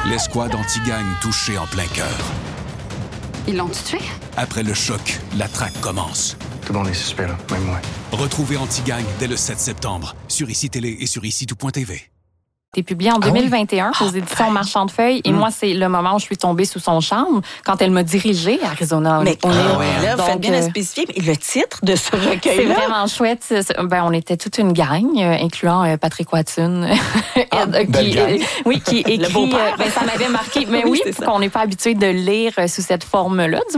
L'escouade anti-gang touchée en plein cœur. Ils l'ont tué? Après le choc, la traque commence. Tout le monde est suspect, là, même moi. Retrouvez Anti-Gang dès le 7 septembre sur ICI Télé et sur ICI-tout.tv. Été publié en 2021 aux éditions Marchand de Feuilles. Et moi, c'est le moment où je suis tombée sous son charme quand elle m'a dirigée à Arizona. Mais là, donc, faites bien le spécifier. Et le titre de ce recueil-là? C'est vraiment chouette. On était toute une gang, incluant Patrick Watson, qui écrit. Le beau-père. Ça m'avait marqué. Mais Oui, oui, qu'on n'est pas habitué de lire sous cette forme-là, du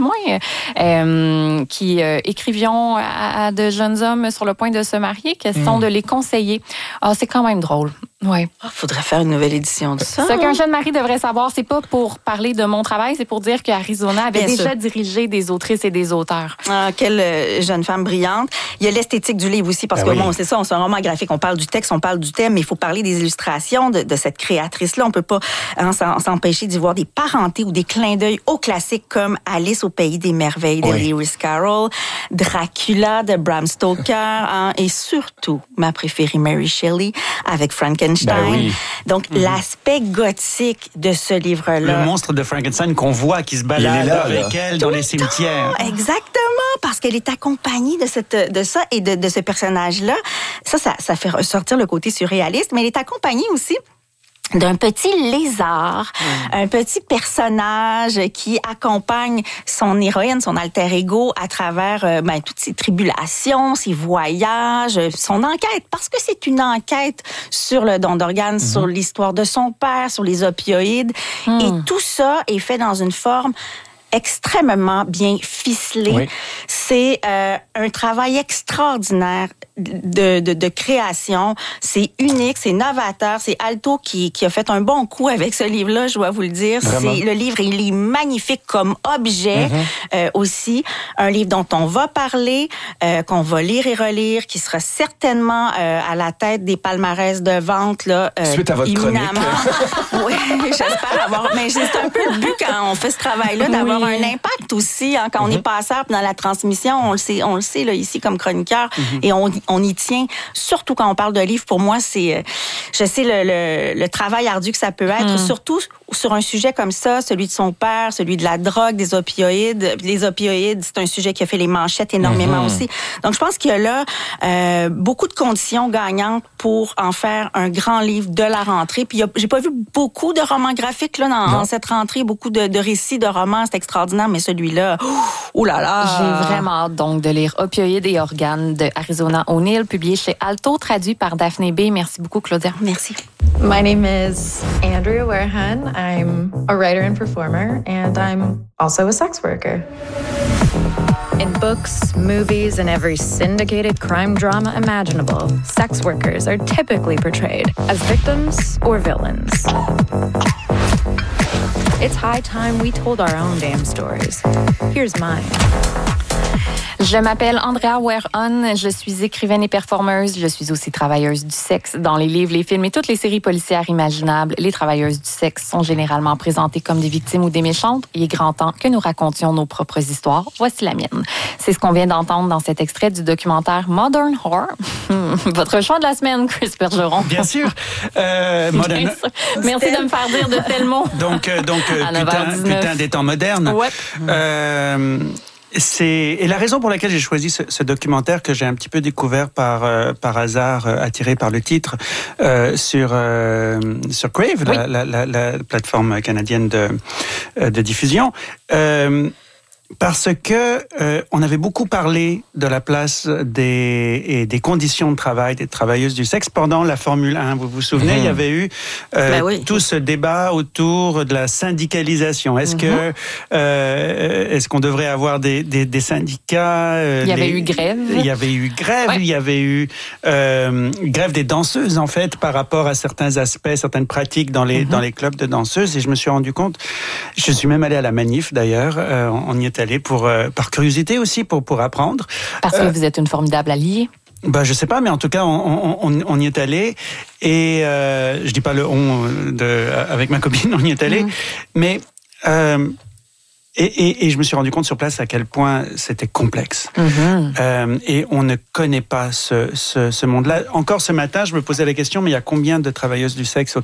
moins, qui écrivions à de jeunes hommes sur le point de se marier, question de les conseiller. C'est quand même drôle. Ouais. Faudrait faire une nouvelle édition de ça. Ce qu'un jeune mari devrait savoir, c'est pas pour parler de mon travail, c'est pour dire qu'Arizona avait déjà dirigé des autrices et des auteurs. Quelle jeune femme brillante. Il y a l'esthétique du livre aussi, parce que bon, c'est ça, c'est un roman graphique, on parle du texte, on parle du thème, mais il faut parler des illustrations de cette créatrice-là. On peut pas s'empêcher d'y voir des parentés ou des clins d'œil aux classiques comme Alice au pays des merveilles de Lewis Carroll, Dracula de Bram Stoker, et surtout ma préférée Mary Shelley avec Frankenstein. Donc, l'aspect gothique de ce livre-là. Le monstre de Frankenstein qu'on voit qui se balade avec elle dans les cimetières. Exactement, parce qu'elle est accompagnée de ça et de ce personnage-là. Ça fait ressortir le côté surréaliste, mais elle est accompagnée aussi d'un petit lézard, un petit personnage qui accompagne son héroïne, son alter ego à travers toutes ses tribulations, ses voyages, son enquête, parce que c'est une enquête sur le don d'organes, sur l'histoire de son père, sur les opioïdes, et tout ça est fait dans une forme extrêmement bien ficelé. Oui. C'est un travail extraordinaire de création. C'est unique, c'est novateur. C'est Alto qui a fait un bon coup avec ce livre-là, je dois vous le dire. Le livre, il est magnifique comme objet aussi. Un livre dont on va parler, qu'on va lire et relire, qui sera certainement à la tête des palmarès de vente. Là, suite à votre chronique. Oui, j'espère avoir... Mais c'est un peu le but quand on fait ce travail-là, d'avoir un impact aussi. Hein, quand on est passeur dans la transmission, on le sait là, ici comme chroniqueur, et on y tient. Surtout quand on parle de livres, pour moi, c'est... je sais le travail ardu que ça peut être, surtout sur un sujet comme ça, celui de son père, celui de la drogue, des opioïdes. Les opioïdes, c'est un sujet qui a fait les manchettes énormément aussi. Donc, je pense qu'il y a là beaucoup de conditions gagnantes pour en faire un grand livre de la rentrée. Puis, j'ai pas vu beaucoup de romans graphiques là dans cette rentrée, beaucoup de récits de romans, c'est extraordinaire, mais celui-là, oh là là! J'ai vraiment hâte donc de lire Opioïdes et organes de Arizona O'Neill, publié chez Alto, traduit par Daphné B. Merci beaucoup, Claudia. Merci. My name is Andrea Warehan. I'm a writer and performer, and I'm also a sex worker. In books, movies, and every syndicated crime drama imaginable, sex workers are typically portrayed as victims or villains. It's high time we told our own damn stories. Here's mine. Je m'appelle Andrea Warehan, je suis écrivaine et performeuse, je suis aussi travailleuse du sexe. Dans les livres, les films et toutes les séries policières imaginables, les travailleuses du sexe sont généralement présentées comme des victimes ou des méchantes. Il est grand temps que nous racontions nos propres histoires. Voici la mienne. C'est ce qu'on vient d'entendre dans cet extrait du documentaire Modern Whore. Votre choix de la semaine, Chris Bergeron. Bien sûr. Modern... Merci de me faire dire de tels mots. Donc putain des temps modernes. Ouais. Et la raison pour laquelle j'ai choisi ce documentaire que j'ai un petit peu découvert par hasard, attiré par le titre, sur Crave, la plateforme canadienne de diffusion, parce que on avait beaucoup parlé de la place des conditions de travail des travailleuses du sexe pendant la Formule 1. Vous vous souvenez, il y avait eu tout ce débat autour de la syndicalisation. Est-ce qu'on devrait avoir des syndicats? Il y avait eu grève. Il y avait eu grève. Il y avait eu grève des danseuses en fait par rapport à certains aspects, certaines pratiques dans les clubs de danseuses. Et je me suis rendu compte. Je suis même allé à la manif d'ailleurs. On y est allé par curiosité aussi pour apprendre. Parce que vous êtes une formidable alliée. Je sais pas, mais en tout cas, on y est allé. Et je dis pas le avec ma copine, on y est allé. Mais et je me suis rendu compte sur place à quel point c'était complexe. Et on ne connaît pas ce monde-là. Encore ce matin, je me posais la question, mais il y a combien de travailleuses du sexe au